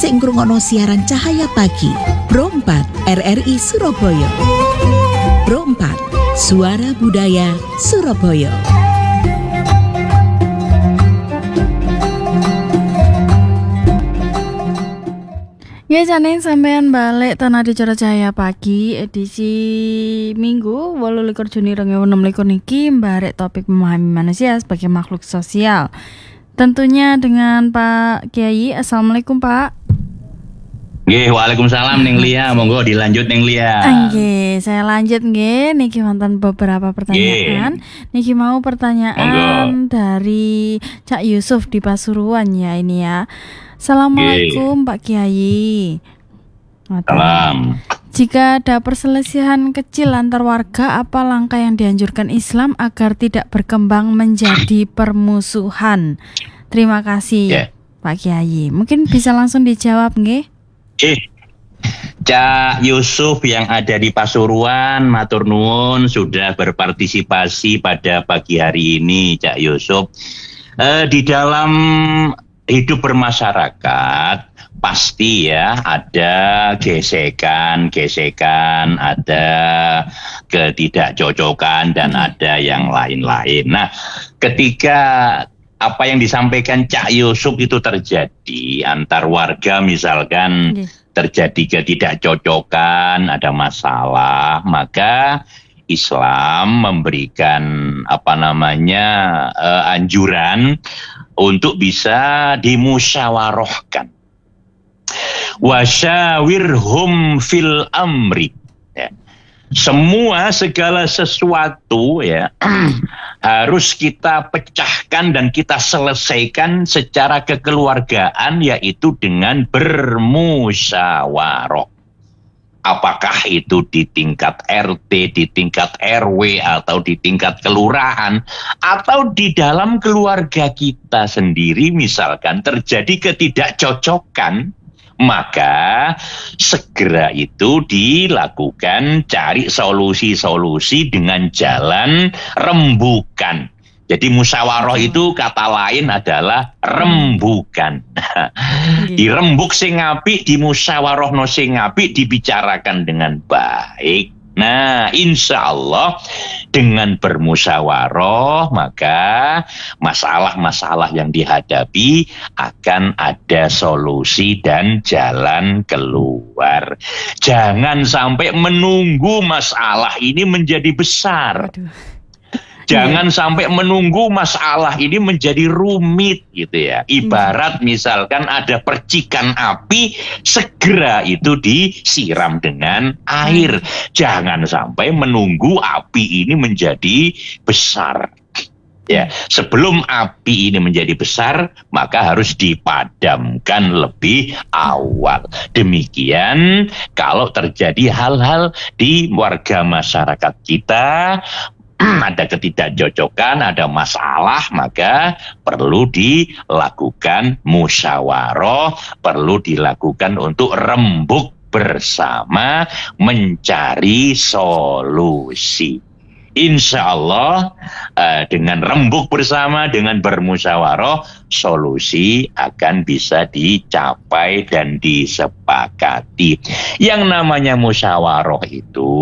sing ngrungokno siaran Cahaya Pagi Pro 4 RRI Surabaya. Pro 4 Suara Budaya Surabaya. Ya jane sampean balik tanah di Cahaya Pagi edisi Minggu 28 Juni 2026 niki mbarek topik memahami manusia sebagai makhluk sosial. Tentunya dengan Pak Kiai. Assalamualaikum Pak. Nggih, waalaikumsalam Ning Lia, monggo dilanjut Ning Lia. Nggih, saya lanjut nggih niki wonten beberapa pertanyaan. Niki mau pertanyaan dari Cak Yusuf di Pasuruan ya ini ya. Assalamualaikum Pak Kiai. Salam. Jika ada perselisihan kecil antar warga, apa langkah yang dianjurkan Islam agar tidak berkembang menjadi permusuhan? Terima kasih Pak Kiai. Mungkin bisa langsung dijawab nggih? Cak Yusuf yang ada di Pasuruan, matur nuwun sudah berpartisipasi pada pagi hari ini Cak Yusuf. Di dalam hidup bermasyarakat pasti ya ada gesekan, ada ketidakcocokan dan ada yang lain-lain. Nah, ketika apa yang disampaikan Cak Yusuf itu terjadi antar warga misalkan terjadi ketidakcocokan, ada masalah, maka Islam memberikan anjuran untuk bisa dimusyawarahkan. Wasyawirhum fil amri. Ya. Segala sesuatu ya harus kita pecahkan dan kita selesaikan secara kekeluargaan, yaitu dengan bermusyawarah. Apakah itu di tingkat RT, di tingkat RW, atau di tingkat kelurahan, atau di dalam keluarga kita sendiri misalkan terjadi ketidakcocokan, maka segera itu dilakukan cari solusi-solusi dengan jalan rembukan. Jadi musyawarah itu kata lain adalah rembukan. Dirembuk sing apik, dimusyawarahno sing apik, dibicarakan dengan baik. Nah, insya Allah dengan bermusyawarah maka masalah-masalah yang dihadapi akan ada solusi dan jalan keluar. Jangan sampai menunggu masalah ini menjadi besar. Jangan sampai menunggu masalah ini menjadi rumit gitu ya. Ibarat misalkan ada percikan api, segera itu disiram dengan air. Jangan sampai menunggu api ini menjadi besar. Ya, sebelum api ini menjadi besar, maka harus dipadamkan lebih awal. Demikian kalau terjadi hal-hal di warga masyarakat kita, ada ketidakcocokan, ada masalah, maka perlu dilakukan musyawarah, perlu dilakukan untuk rembuk bersama mencari solusi. Insya Allah dengan rembuk bersama, dengan bermusyawarah, solusi akan bisa dicapai dan disepakati. Yang namanya musyawarah itu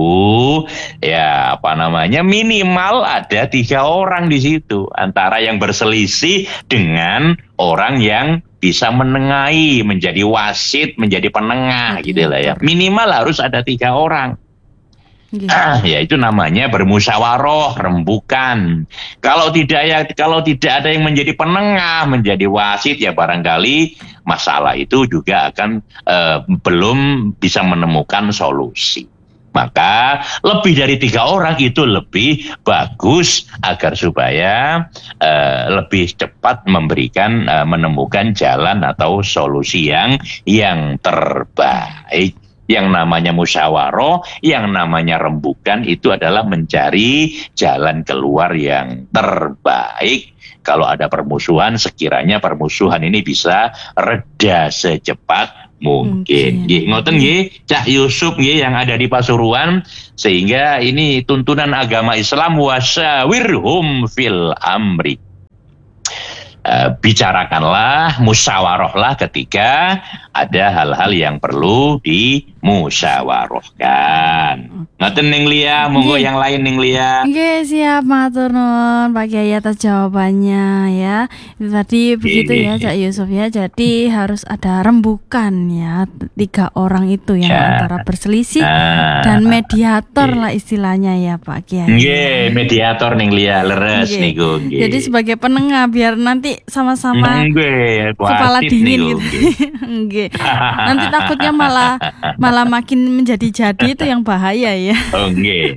minimal ada 3 orang di situ, antara yang berselisih dengan orang yang bisa menengahi, menjadi wasit, menjadi penengah gitu lah ya. Minimal harus ada 3 orang. Ya itu namanya bermusyawarah, rembukan. Kalau tidak ada yang menjadi penengah, menjadi wasit, ya barangkali masalah itu juga akan belum bisa menemukan solusi. Maka lebih dari 3 orang itu lebih bagus agar supaya lebih cepat menemukan jalan atau solusi yang terbaik. Yang namanya musyawarah, yang namanya rembukan itu adalah mencari jalan keluar yang terbaik. Kalau ada permusuhan, sekiranya permusuhan ini bisa reda secepat mungkin. Ngoten nggih, Cak Yusuf nggih yang ada di Pasuruan, sehingga ini tuntunan agama Islam, wasyawirhum fil amri. bicarakanlah, musyawarahlah ketika ada hal-hal yang perlu dimusyawarahkan. Ngaten Ning Lia, monggo yang lain Ning Lia. Oke, siap, matur nuwun Pak Kiai atas jawabannya ya. Itu tadi begitu ya Cak Yusuf ya. Jadi harus ada rembukan ya, 3 orang itu yang antara berselisih dan mediator lah istilahnya ya Pak Kiai. Nggih, mediator Ning Lia, leres niku nggih. Jadi sebagai penengah biar nanti sama-sama kepala dingin gitu. Nggih. Nanti takutnya malah makin menjadi-jadi, itu yang bahaya ya. Oh nggih.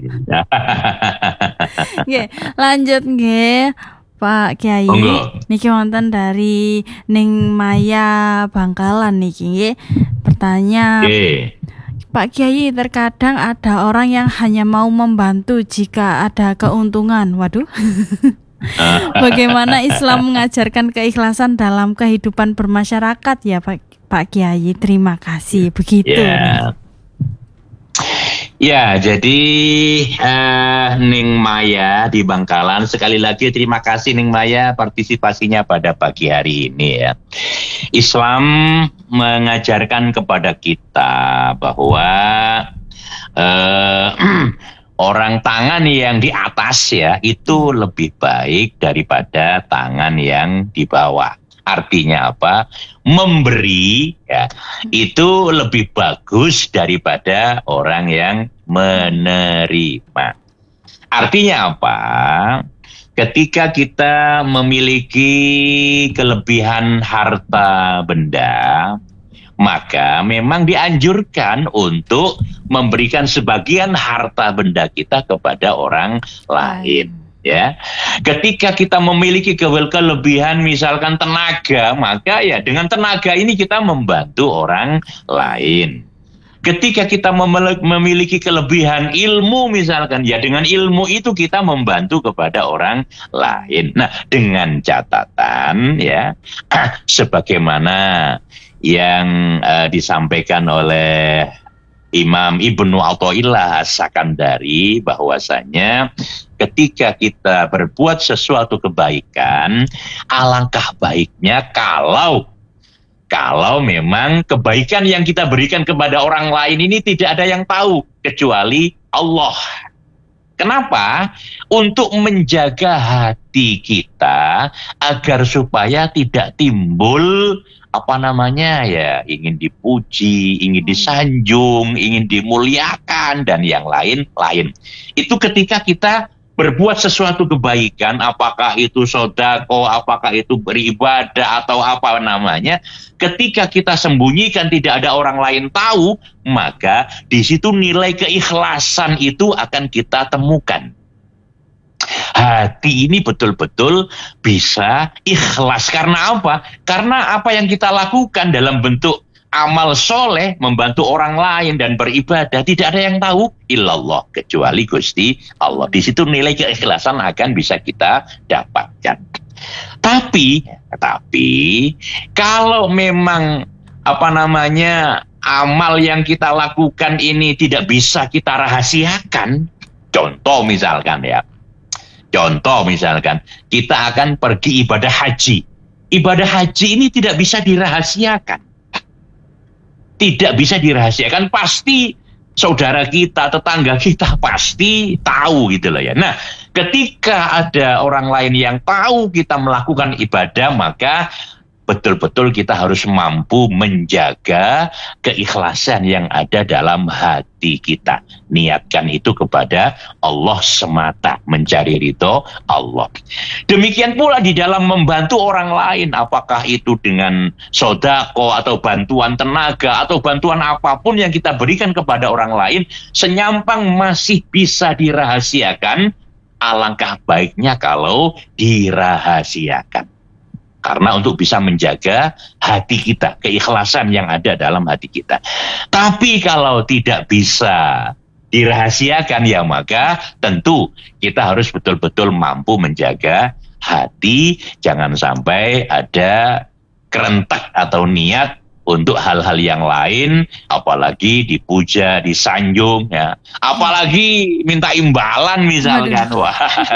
Nggih, lanjut nggih. Pak Kiai, niki wonten dari Ning Maya Bangkalan niki nggih. Bertanya, Pak Kiai, terkadang ada orang yang hanya mau membantu jika ada keuntungan. Waduh. Bagaimana Islam mengajarkan keikhlasan dalam kehidupan bermasyarakat ya Pak Kiai? Terima kasih. Begitu. Ya, jadi Ning Maya di Bangkalan, sekali lagi terima kasih Ning Maya partisipasinya pada pagi hari ini ya. Islam mengajarkan kepada kita bahwa orang tangan yang di atas ya itu lebih baik daripada tangan yang di bawah. Artinya apa? Memberi ya itu lebih bagus daripada orang yang menerima. Artinya apa? Ketika kita memiliki kelebihan harta benda, maka memang dianjurkan untuk memberikan sebagian harta benda kita kepada orang lain. Ya, ketika kita memiliki kelebihan misalkan tenaga, maka ya dengan tenaga ini kita membantu orang lain. Ketika kita memiliki kelebihan ilmu misalkan, ya dengan ilmu itu kita membantu kepada orang lain. Nah, dengan catatan ya, sebagaimana yang disampaikan oleh Imam Ibnu Athaillah As-Sakandari, bahwasanya ketika kita berbuat sesuatu kebaikan, alangkah baiknya kalau memang kebaikan yang kita berikan kepada orang lain ini tidak ada yang tahu kecuali Allah. Kenapa? Untuk menjaga hati kita agar supaya tidak timbul ingin dipuji, ingin disanjung, ingin dimuliakan dan yang lain-lain. Itu ketika kita berbuat sesuatu kebaikan, apakah itu sedekah, apakah itu beribadah atau apa namanya, ketika kita sembunyikan tidak ada orang lain tahu, maka di situ nilai keikhlasan itu akan kita temukan. Hati ini betul-betul bisa ikhlas. Karena apa? Karena apa yang kita lakukan dalam bentuk amal soleh, membantu orang lain dan beribadah, tidak ada yang tahu illallah kecuali Gusti Allah. Di situ nilai keikhlasan akan bisa kita dapatkan. Tapi kalau memang amal yang kita lakukan ini tidak bisa kita rahasiakan, contoh misalkan kita akan pergi ibadah haji. Ibadah haji ini tidak bisa dirahasiakan. Tidak bisa dirahasiakan, pasti saudara kita, tetangga kita pasti tahu gitu loh ya. Nah, ketika ada orang lain yang tahu kita melakukan ibadah, maka betul-betul kita harus mampu menjaga keikhlasan yang ada dalam hati kita. Niatkan itu kepada Allah semata, mencari ridho Allah. Demikian pula di dalam membantu orang lain, apakah itu dengan sedekah atau bantuan tenaga atau bantuan apapun yang kita berikan kepada orang lain, senyampang masih bisa dirahasiakan, alangkah baiknya kalau dirahasiakan. Karena untuk bisa menjaga hati kita, keikhlasan yang ada dalam hati kita. Tapi kalau tidak bisa dirahasiakan, ya maka tentu kita harus betul-betul mampu menjaga hati. Jangan sampai ada kerentak atau niat untuk hal-hal yang lain, apalagi dipuja, disanjung, ya, apalagi minta imbalan misalkan, wah.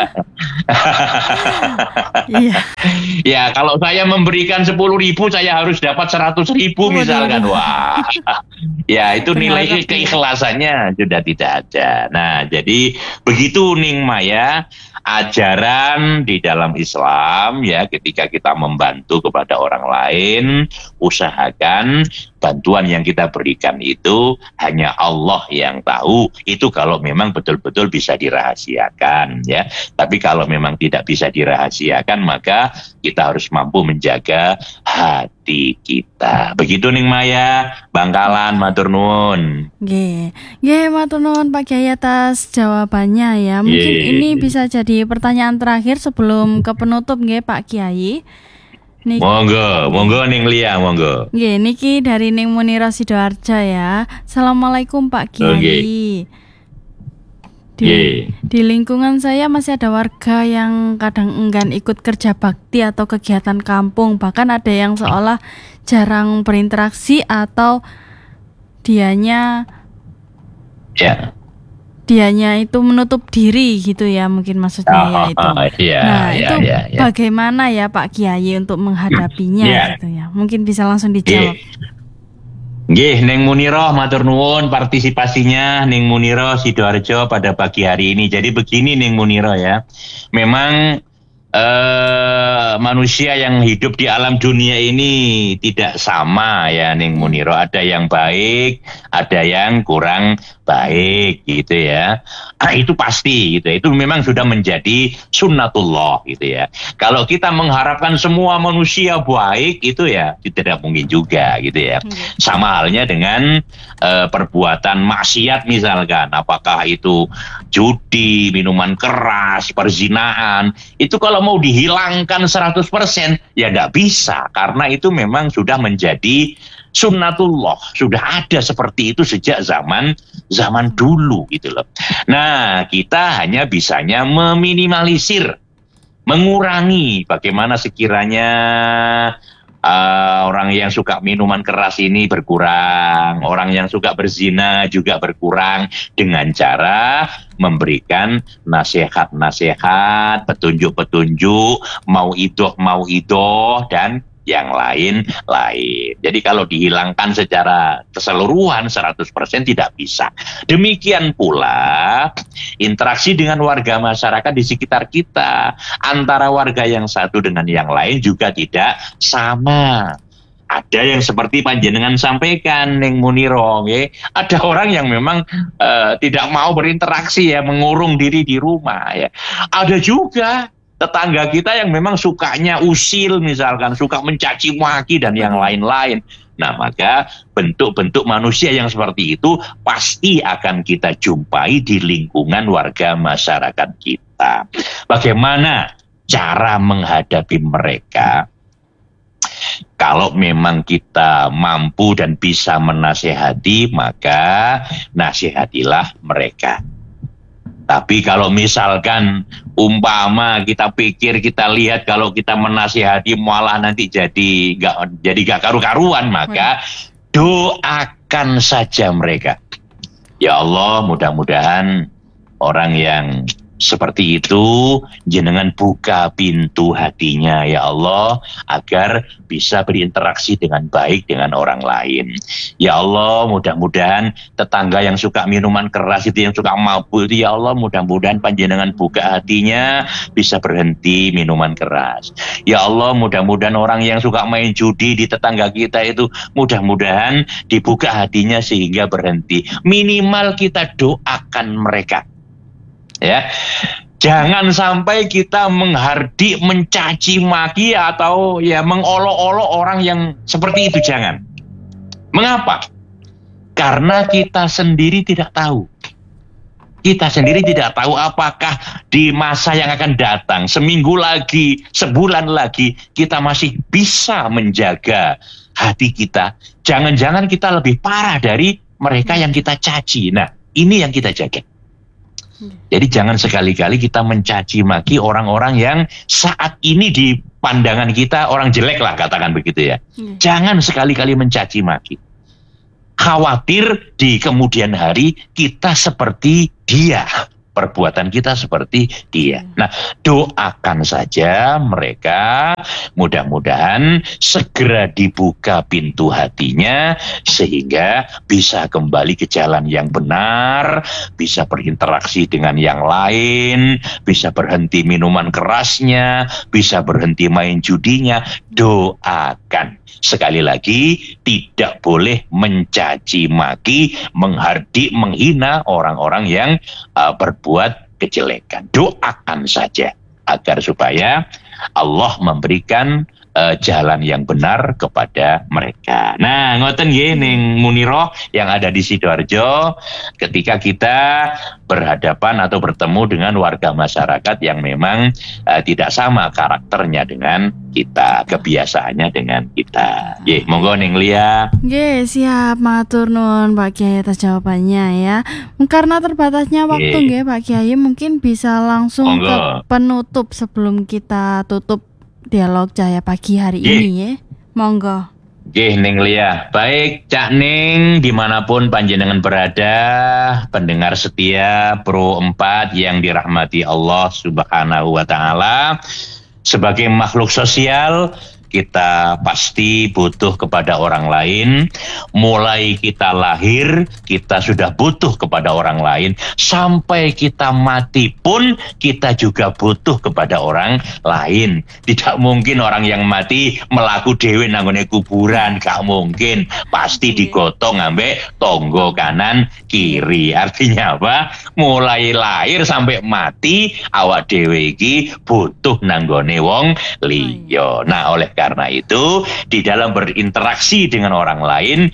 Iya. Ya, kalau saya memberikan 10.000, saya harus dapat 100.000 misalkan, wah. Ya, itu nilai keikhlasannya sudah tidak ada. Nah, jadi begitu Ning Maya, ajaran di dalam Islam ya, ketika kita membantu kepada orang lain, usahakan bantuan yang kita berikan itu hanya Allah yang tahu. Itu kalau memang betul-betul bisa dirahasiakan ya. Tapi kalau memang tidak bisa dirahasiakan, maka kita harus mampu menjaga hati kita. Begitu Ning Maya, Bangkalan, matur nuwun. Nggih, matur nuwun Pak Kiai atas jawabannya ya. Mungkin ini bisa jadi pertanyaan terakhir sebelum ke penutup nggih Pak Kiai. Monggo Ning Lia, monggo. Nggih, niki dari Ning Muniro Sidoarjo ya. Assalamualaikum Pak Kiai. Di lingkungan saya masih ada warga yang kadang enggan ikut kerja bakti atau kegiatan kampung. Bahkan ada yang seolah jarang berinteraksi atau dianya itu menutup diri gitu ya, mungkin maksudnya ya itu. Itu bagaimana ya Pak Kiai untuk menghadapinya gitu ya? Mungkin bisa langsung dijawab. Nggih, Ning Muniro matur nuwun partisipasinya Ning Muniro Sidoarjo pada pagi hari ini. Jadi begini Ning Muniro ya. Memang manusia yang hidup di alam dunia ini tidak sama ya Ning Muniro. Ada yang baik, ada yang kurang baik gitu ya. Itu pasti gitu. Itu memang sudah menjadi sunnatullah gitu ya. Kalau kita mengharapkan semua manusia baik itu ya tidak mungkin juga gitu ya. Sama halnya dengan perbuatan maksiat misalkan, apakah itu judi, minuman keras, perzinahan, itu kalau mau dihilangkan 100% ya nggak bisa, karena itu memang sudah menjadi sunnatullah, sudah ada seperti itu sejak zaman dulu gitu loh. Nah, kita hanya bisanya meminimalisir, mengurangi bagaimana sekiranya orang yang suka minuman keras ini berkurang, orang yang suka berzina juga berkurang dengan cara memberikan nasihat-nasihat, petunjuk-petunjuk, mau idoh dan yang lain-lain. Jadi kalau dihilangkan secara keseluruhan 100% tidak bisa. Demikian pula interaksi dengan warga masyarakat di sekitar kita, antara warga yang satu dengan yang lain juga tidak sama. Ada yang seperti panjenengan sampaikan Ning Muniro, ada orang yang memang tidak mau berinteraksi ya, mengurung diri di rumah ya. Ada juga tetangga kita yang memang sukanya usil misalkan, suka mencaci maki dan yang lain-lain. Nah, maka bentuk-bentuk manusia yang seperti itu pasti akan kita jumpai di lingkungan warga masyarakat kita. Bagaimana cara menghadapi mereka? Kalau memang kita mampu dan bisa menasehati, maka nasihatilah mereka. Tapi kalau misalkan umpama kita pikir, kita lihat kalau kita menasihati malah nanti jadi gak karu-karuan, maka doakan saja mereka. Ya Allah, mudah-mudahan orang yang seperti itu jenengan buka pintu hatinya ya Allah, agar bisa berinteraksi dengan baik dengan orang lain. Ya Allah, mudah-mudahan tetangga yang suka minuman keras itu, yang suka mabuk itu, ya Allah, mudah-mudahan panjenengan buka hatinya bisa berhenti minuman keras. Ya Allah, mudah-mudahan orang yang suka main judi di tetangga kita itu, mudah-mudahan dibuka hatinya sehingga berhenti. Minimal kita doakan mereka. Ya, jangan sampai kita menghardik, mencaci maki atau ya mengolok-olok orang yang seperti itu, jangan. Mengapa? Karena kita sendiri tidak tahu. Kita sendiri tidak tahu apakah di masa yang akan datang, seminggu lagi, sebulan lagi, kita masih bisa menjaga hati kita. Jangan-jangan kita lebih parah dari mereka yang kita caci. Nah, ini yang kita jaga. Jadi jangan sekali-kali kita mencaci maki orang-orang yang saat ini di pandangan kita orang jelek lah, katakan begitu ya. Jangan sekali-kali mencaci maki. Khawatir di kemudian hari kita seperti dia. Perbuatan kita seperti dia. Nah, doakan saja mereka, mudah-mudahan segera dibuka pintu hatinya sehingga bisa kembali ke jalan yang benar, bisa berinteraksi dengan yang lain, bisa berhenti minuman kerasnya, bisa berhenti main judinya. Doakan. Sekali lagi, tidak boleh mencaci maki, menghardik, menghina orang-orang yang berbuat kejelekan. Doakan saja agar supaya Allah memberikan jalan yang benar kepada mereka. Nah, ngoten nggih ning Muniro yang ada di Sidoarjo, ketika kita berhadapan atau bertemu dengan warga masyarakat yang memang tidak sama karakternya dengan kita, kebiasaannya dengan kita. Nggih, monggo ning Lia. Nggih, siap, matur nuwun Pak Kiai atas jawabannya ya. Karena terbatasnya waktu nggih Pak Kiai, mungkin bisa langsung ke penutup sebelum kita tutup dialog Cahaya Pagi hari ini ya. Monggo. Nggih ning Lia. Baik Cak Ning, dimanapun panjenengan berada, pendengar setia Pro 4 yang dirahmati Allah Subhanahu wa Ta'ala. Sebagai makhluk sosial, kita pasti butuh kepada orang lain. Mulai kita lahir, kita sudah butuh kepada orang lain. Sampai kita mati pun, kita juga butuh kepada orang lain. Tidak mungkin orang yang mati melaku dhewe nanggone kuburan. Gak mungkin. Pasti digotong ambek tonggo kanan kiri. Artinya apa? Mulai lahir sampai mati, awak dhewe iki butuh nanggone wong liya. Nah, oleh karena itu, di dalam berinteraksi dengan orang lain,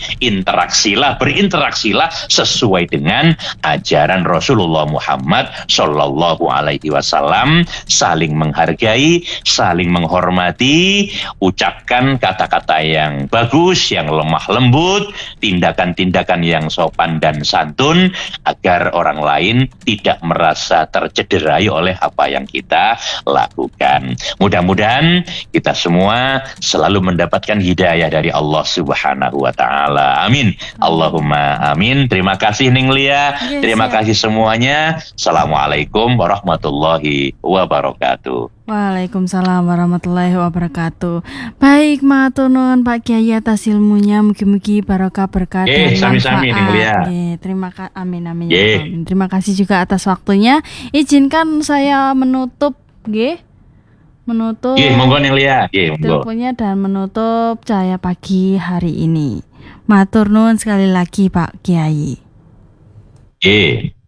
berinteraksilah sesuai dengan ajaran Rasulullah Muhammad Sallallahu Alaihi Wasallam. Saling menghargai, saling menghormati, ucapkan kata-kata yang bagus, yang lemah lembut, tindakan-tindakan yang sopan dan santun, agar orang lain tidak merasa tercederai oleh apa yang kita lakukan. Mudah-mudahan kita semua selalu mendapatkan hidayah dari Allah Subhanahu wa Ta'ala. Amin. Allahumma amin. Terima kasih Ning Lia. Terima kasih semuanya. Assalamualaikum warahmatullahi wabarakatuh. Waalaikumsalam warahmatullahi wabarakatuh. Baik, matur nuwun Pak Kiai atas ilmunya, mugi-mugi barokah berkah dan sami-sami Ning Lia. Terima kasih, amin amin ya. Terima kasih juga atas waktunya. Izinkan saya menutup monggo Ning Lia. Teleponnya dan menutup Cahaya Pagi hari ini. Matur nuwun sekali lagi Pak Kiai.